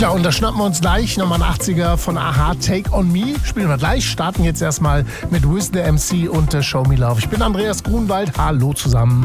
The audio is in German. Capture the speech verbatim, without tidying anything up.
Tja, und da schnappen wir uns gleich nochmal ein achtziger von Aha, Take On Me. Spielen wir gleich, starten jetzt erstmal mit Wiz the M C und Show Me Love. Ich bin Andreas Grunwald, hallo zusammen.